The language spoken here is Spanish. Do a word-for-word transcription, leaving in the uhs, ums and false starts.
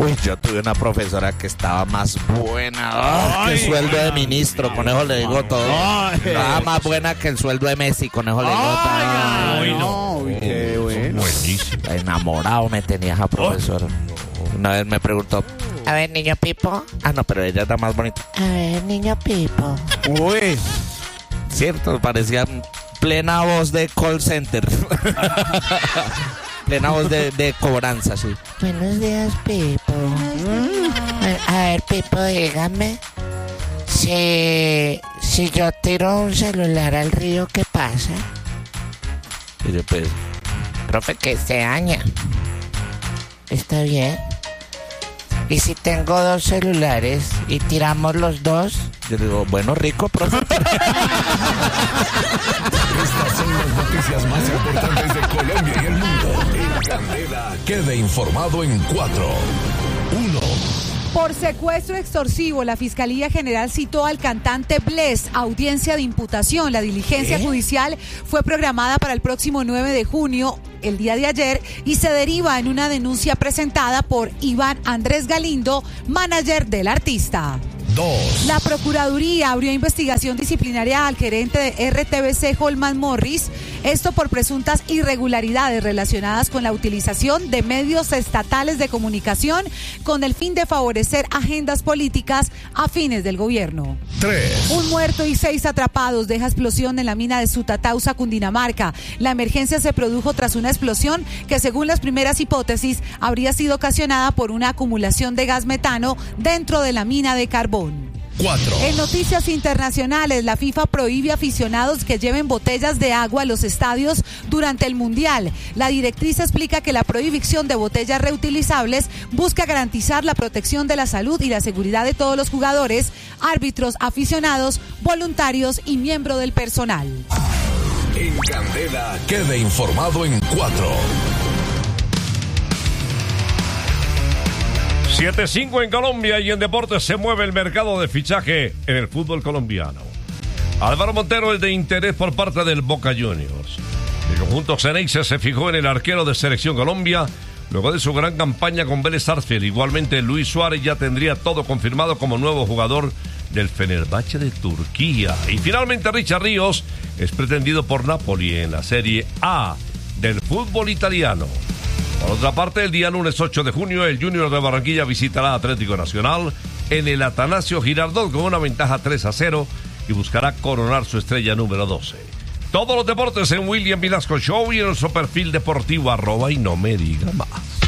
Uy, yo tuve una profesora que estaba más buena. ¡Oh, qué sueldo de ministro! Con eso le digo todo. Estaba más buena que el sueldo de Messi. Con eso le digo todo. Ay, no. Uy, qué bueno. Buenísimo. Enamorado me tenía esa profesora. Una vez me preguntó, a ver, niño Pipo. Ah, no, pero ella está más bonita. A ver, niño Pipo. Uy. Cierto, parecía plena voz de call center. Plena voz de, de cobranza, sí. Buenos días, Pipo. Mm. A ver, Pipo, dígame. Si, si yo tiro un celular al río, ¿qué pasa? Y yo, pues, profe, que se daña. Está bien. ¿Y si tengo dos celulares y tiramos los dos? Yo digo, bueno, rico, profe. Estas son las noticias más importantes de Colombia y el mundo. En Candela, quede informado en cuatro, uno. Por secuestro extorsivo, la Fiscalía General citó al cantante Bless a audiencia de imputación. La diligencia ¿Eh? judicial fue programada para el próximo nueve de junio, el día de ayer, y se deriva en una denuncia presentada por Iván Andrés Galindo, manager del artista. Dos. La Procuraduría abrió investigación disciplinaria al gerente de R T V C, Holman Morris, esto por presuntas irregularidades relacionadas con la utilización de medios estatales de comunicación con el fin de favorecer agendas políticas afines del gobierno. Tres. Un muerto y seis atrapados deja explosión en la mina de Sutatausa, Cundinamarca. La emergencia se produjo tras una explosión que, según las primeras hipótesis, habría sido ocasionada por una acumulación de gas metano dentro de la mina de carbón. Cuatro. En noticias internacionales, la FIFA prohíbe a aficionados que lleven botellas de agua a los estadios durante el Mundial. La directriz explica que la prohibición de botellas reutilizables busca garantizar la protección de la salud y la seguridad de todos los jugadores, árbitros, aficionados, voluntarios y miembros del personal. En Candela, quede informado en cuatro. siete cinco en Colombia, y en deportes se mueve el mercado de fichaje en el fútbol colombiano. Álvaro Montero es de interés por parte del Boca Juniors. El conjunto Xeneize se fijó en el arquero de Selección Colombia luego de su gran campaña con Vélez Sarsfield. Igualmente, Luis Suárez ya tendría todo confirmado como nuevo jugador del Fenerbahce de Turquía. Y finalmente, Richard Ríos es pretendido por Napoli en la Serie A del fútbol italiano. Por otra parte, el día lunes ocho de junio, el Junior de Barranquilla visitará a Atlético Nacional en el Atanasio Girardot con una ventaja tres a cero y buscará coronar su estrella número doce. Todos los deportes en William Vilasco Show y en nuestro perfil deportivo arroba y no me diga más.